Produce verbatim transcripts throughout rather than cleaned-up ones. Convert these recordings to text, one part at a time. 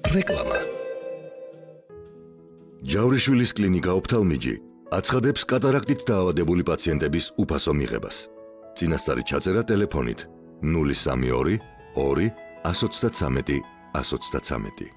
რეკლამა. ჯავრიშვილის კლინიკა ოფთალმიჯი აცხადებს კატარაქტით დაავადებული პაციენტების უფასო მიღებას. წინასწარი ჩაწერა ტელეფონით ნული სამი ორი ორი ას ოცდათსამეტი ას ოცდათსამეტი.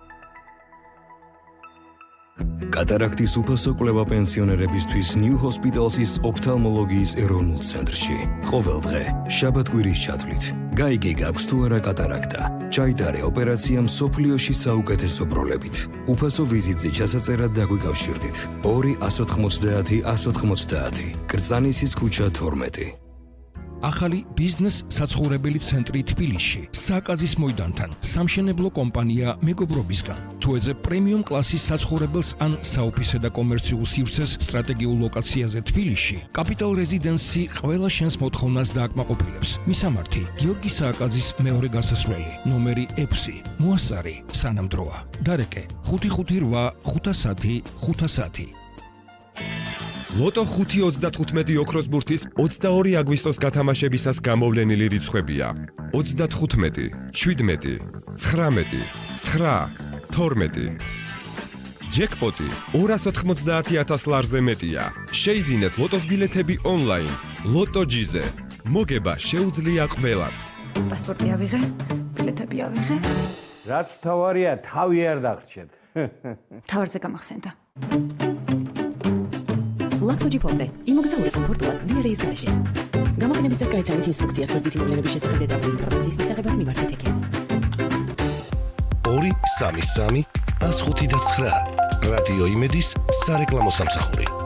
კატარაქტის უფასო კვლევა პენსიონერებისთვის New Hospital's ოფთალმოლოგიის ეროვნულ ცენტრში. ყოველ დღე, შაბათ-კვირის ჩათვლით. გაიგე გაქვს თუ არა კატარაქტა. ჩაიტარე ოპერაცია მსოფლიოში საუკეთესო პროლებით. უფასო ვიზიტზე ჩასაწერად დაგვიკავშირდით. ორი ას ოთხმოცდაათი ას ოთხმოცდაათი. კრწანისის ქუჩა თორმეტი. ახალი ბიზნეს საცხოვრებელი ცენტრი თბილისში. საკაზის მოედანთან სამშენებლო კომპანია მეგობრობისგან. თუ ეძებ პრემიუმ კლასის საცხოვრებელს ან საოფისე და კომერციულ სივრცეს სტრატეგიულ ლოკაციაზე თბილისში, კაპიტალ რეზიდენსი ყველა შენს მოთხოვნას დააკმაყოფილებს. მისამართი: გიორგი სააკაძის მეორე გასასვლელი, ნომერი ექვსი, მოასწარი, სანამ დროა. დარეკე: ხუთი ხუთი რვა ხუთასათი ხუთასათი. ლოტო ხუთი ოცდათხუთმეტი ოქროს ბურთის ოცდაორი აგვისტოს გათამაშებისას გამოვლენილი რიცხვებია: ოცდათხუთმეტი, შვიდმეტი, ცხრამეტი, ცხრა, თორმეტი. ჯეკპოტი ორას ოთხმოცდაათი ათას ლარზე მეტია. შეიძინეთ ლოტოს ბილეთები ონლაინ. ლოტოჯიზე. მოგება შეუძლია ყველას. პასპორტი ავიღე, ბილეთები ავიღე. რაც თავარია, თავი არ დაგრჩეთ. თავარზე გამახსენდა. ლაფტოჯი ფორმე, იმოგზაური კომფორტულად დიარეის გარეშე. გამოყენებისას გაიცანით ინსტრუქციას ვებითი მოვლენების შესახებ დეტალური ინფორმაციის მისაღებად მიმართეთ ექეს. ორი სამი სამი ას ხუთი და ცხრა რადიო იმედის სარეკლამო სამსახური.